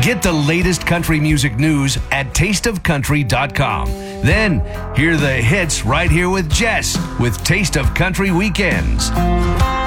Get the latest country music news at tasteofcountry.com. Then hear the hits right here with Jess with Taste of Country Weekends.